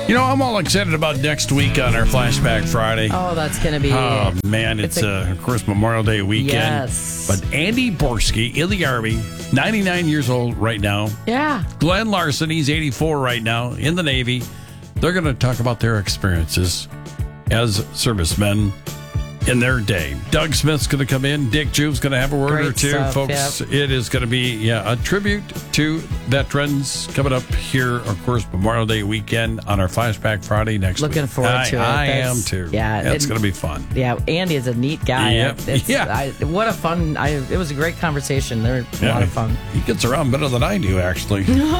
I'm all excited about next week on our Flashback Friday. Oh, that's going to be... Oh, man, it's, of course, Memorial Day weekend. Yes. But Andy Borski in the Army, 99 years old right now. Yeah. Glenn Larson, he's 84 right now, in the Navy. They're going to talk about their experiences as servicemen in their day. Doug Smith's going to come in. Dick Juve's going to have a word Great or two. stuff, Folks, yep. It is going to be a tribute to veterans coming up here, of course, Memorial Day weekend on our Flashback Friday next week. Looking forward to it. I am too. Yeah. That's going to be fun. Yeah, Andy is a neat guy. Yep. What a fun... it was a great conversation. They're a lot of fun. He gets around better than I do, actually.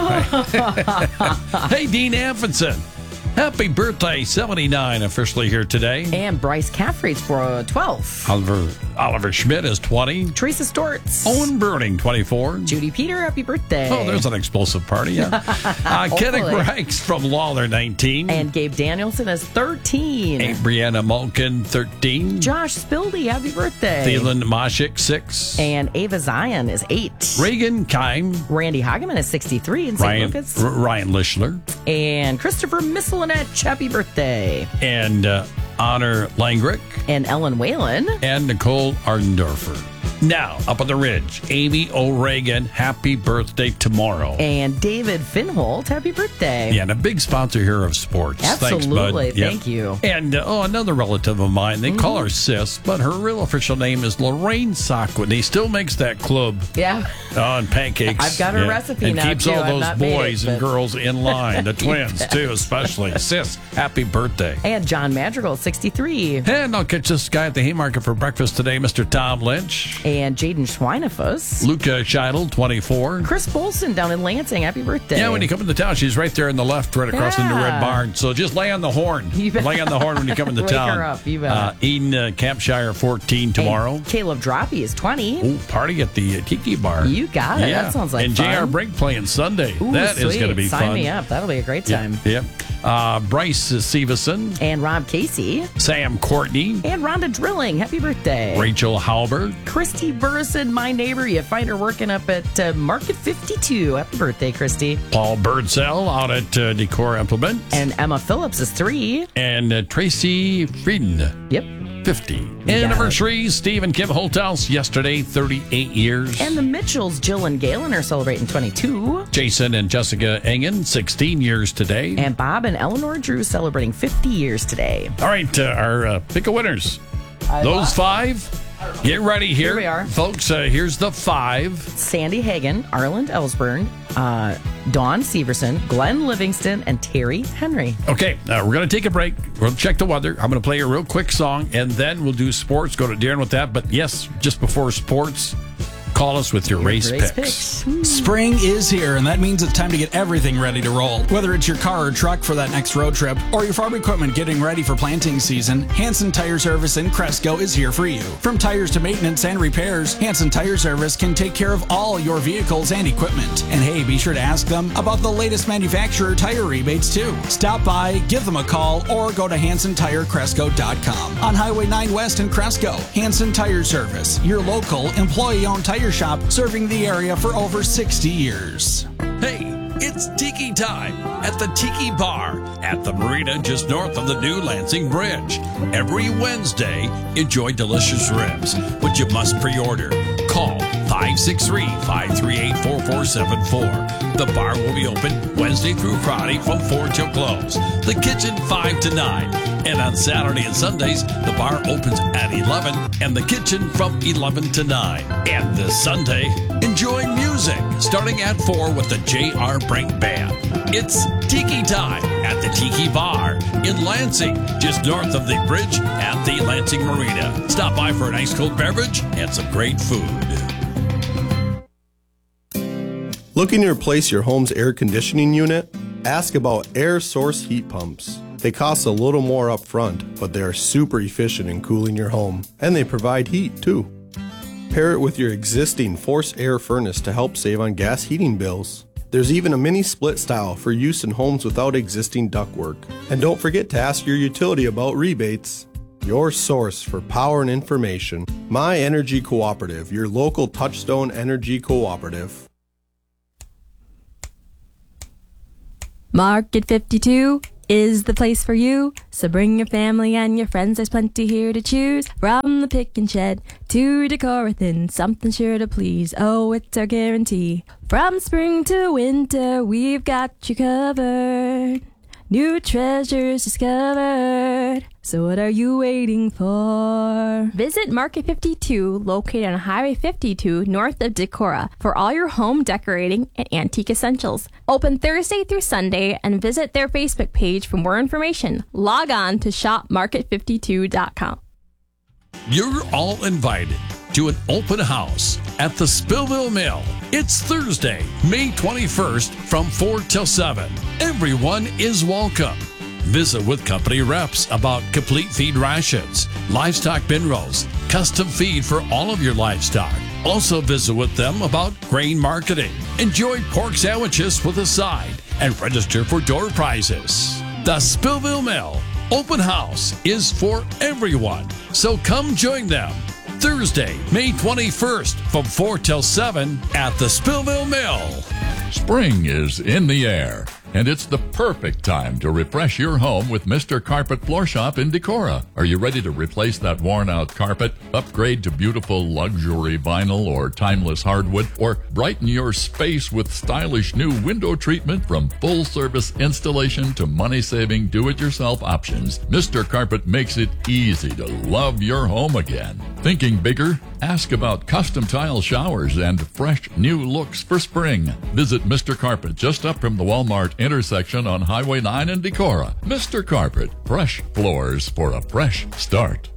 Hey, Dean Amundsen. Happy birthday, 79, officially here today. And Bryce Caffrey's for 12. Oliver Schmidt is 20. Teresa Stortz. Owen Bruning, 24. Judy Peter, happy birthday. Oh, there's an explosive party, yeah. Kenneth Reichs from Lawler, 19. And Gabe Danielson is 13. Hey, Brianna Malkin, 13. Josh Spildy, happy birthday. Thielen Moshik, 6. And Ava Zion is 8. Reagan Keim. Randy Hageman is 63 in St. Lucas. Ryan Lischler. And Christopher Misselinetch, happy birthday. And Honor Langrick. And Ellen Whalen. And Nicole Ardendorfer. Now, up on the ridge, Amy O'Regan, happy birthday tomorrow. And David Finholt, happy birthday. Yeah, and a big sponsor here of sports. Absolutely. Thanks, bud. Thank you. And, another relative of mine, they call her Sis, but her real official name is Lorraine Sockwood. He still makes that club. Yeah. On pancakes. I've got her recipe and now, keeps too. all I've those not boys made it, and girls in line. The twins, too, especially. Sis, happy birthday. And John Madrigal, 63. And I'll catch this guy at the Haymarket for breakfast today, Mr. Tom Lynch. And Jaden Schweinefus. Luca Scheidel, 24. Chris Bolson down in Lansing, happy birthday. Yeah, when you come into town, she's right there on the left, right across from the Red Barn. So just lay on the horn. Lay on the horn when you come into town. Wake her up, you bet. Eden Campshire, 14 tomorrow. And Caleb Droppy is 20. Oh, party at the Tiki Bar. You got it. Yeah. That sounds like and fun. And J.R. Brink playing Sunday. Ooh, that is going to be Sign fun. me up. That'll be a great time. Yep. Bryce Severson. And Rob Casey. Sam Courtney. And Rhonda Drilling. Happy birthday. Rachel Halbert. Christy Burson, my neighbor. You find her working up at Market 52. Happy birthday, Christy. Paul Birdsell out at Decor Implement. And Emma Phillips is 3. And Tracy Frieden. Yep. 50. Anniversaries, Steve and Kim Holthouse, yesterday, 38 years. And the Mitchells, Jill and Galen, are celebrating 22. Jason and Jessica Engen, 16 years today. And Bob and Eleanor Drew celebrating 50 years today. All right, our pick of winners. Those 5. Get ready here. Here we are. Folks, here's the 5. Sandy Hagen, Arland Ellsburn, Dawn Severson, Glenn Livingston, and Terry Henry. Okay, we're going to take a break. We'll check the weather. I'm going to play a real quick song, and then we'll do sports. Go to Darren with that. But yes, just before sports, call us with your race picks. Spring is here, and that means it's time to get everything ready to roll. Whether it's your car or truck for that next road trip, or your farm equipment getting ready for planting season, Hanson Tire Service in Cresco is here for you. From tires to maintenance and repairs, Hanson Tire Service can take care of all your vehicles and equipment. And hey, be sure to ask them about the latest manufacturer tire rebates too. Stop by, give them a call, or go to HansonTireCresco.com. On Highway 9 West in Cresco, Hanson Tire Service, your local employee-owned tire shop serving the area for over 60 years. Hey, it's Tiki time at the Tiki Bar at the marina just north of the new Lansing Bridge. Every Wednesday, enjoy delicious ribs, but you must pre-order. Call 563-538-4474. The bar will be open Wednesday through Friday from 4 till close. The kitchen 5 to 9. And on Saturday and Sundays, the bar opens at 11 and the kitchen from 11 to 9. And this Sunday, enjoy music starting at 4 with the J.R. Brink Band. It's Tiki time at the Tiki Bar in Lansing, just north of the bridge at the Lansing Marina. Stop by for an ice cold beverage and some great food. Looking to replace your home's air conditioning unit? Ask about air source heat pumps. They cost a little more up front, but they are super efficient in cooling your home, and they provide heat too. Pair it with your existing forced air furnace to help save on gas heating bills. There's even a mini split style for use in homes without existing ductwork. And don't forget to ask your utility about rebates. Your source for power and information, My Energy Cooperative, your local Touchstone Energy Cooperative. Market 52, is the place for you. So bring your family and your friends, there's plenty here to choose. From the pick and shed to Decorathin, something sure to please. Oh, it's our guarantee. From spring to winter, we've got you covered. New treasures discovered. So what are you waiting for? Visit Market 52, located on Highway 52, north of Decorah, for all your home decorating and antique essentials. Open Thursday through Sunday, and visit their Facebook page for more information. Log on to shopmarket52.com. You're all invited to an open house at the Spillville Mill. It's Thursday, May 21st from 4 till 7. Everyone is welcome. Visit with company reps about complete feed rations, livestock bin rolls, custom feed for all of your livestock. Also visit with them about grain marketing. Enjoy pork sandwiches with a side and register for door prizes. The Spillville Mill Open House is for everyone, so come join them. Thursday, May 21st from 4 till 7 at the Spillville Mill. Spring is in the air, and it's the perfect time to refresh your home with Mr. Carpet Floor Shop in Decorah. Are you ready to replace that worn-out carpet, upgrade to beautiful luxury vinyl or timeless hardwood, or brighten your space with stylish new window treatment? From full-service installation to money-saving do-it-yourself options, Mr. Carpet makes it easy to love your home again. Thinking bigger? Ask about custom tile showers and fresh new looks for spring. Visit Mr. Carpet just up from the Walmart intersection on Highway 9 in Decorah. Mr. Carpet, fresh floors for a fresh start.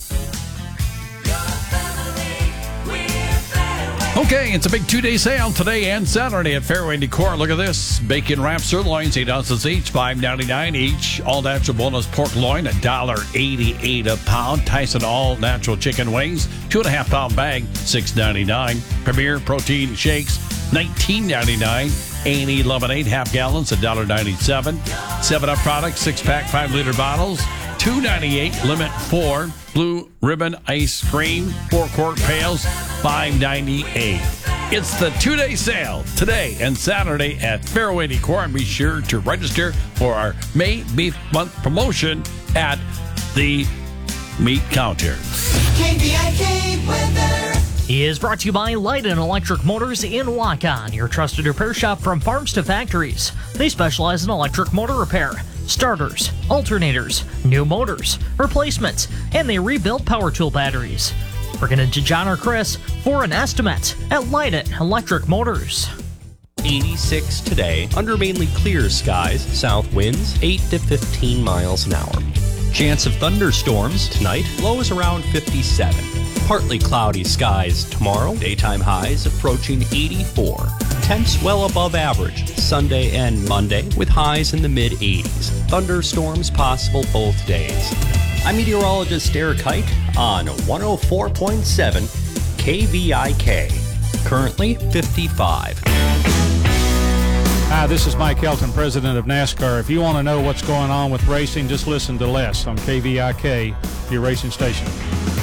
Okay, it's a big 2-day sale today and Saturday at Fairway Decor. Look at this. Bacon wrapped sirloins, 8 ounces each, $5.99 each. All natural boneless pork loin, $1.88 a pound. Tyson all natural chicken wings, 2.5 pound bag, $6.99. Premier protein shakes, $19.99. A&E lemonade, half gallons, $1.97. 7-Up products, 6-pack, 5-liter bottles, $2.98. Limit 4. Blue Ribbon ice cream, 4-quart pails, $5.98. It's the 2-day sale today and Saturday at Fairway Decor, and be sure to register for our May Beef Month promotion at the meat counter. KVIK weather is brought to you by Leiden Electric Motors in Waukon, your trusted repair shop from farms to factories. They specialize in electric motor repair, starters, alternators, new motors, replacements, and they rebuild power tool batteries. We're going to John or Chris for an estimate at Leiden Electric Motors. 86 today, under mainly clear skies, south winds 8 to 15 miles an hour. Chance of thunderstorms tonight, lows around 57. Partly cloudy skies tomorrow, daytime highs approaching 84. Temps well above average Sunday and Monday with highs in the mid-80s. Thunderstorms possible both days. I'm meteorologist Eric Hite on 104.7 KVIK. Currently 55. Hi, this is Mike Helton, president of NASCAR. If you want to know what's going on with racing, just listen to Les on KVIK, your racing station.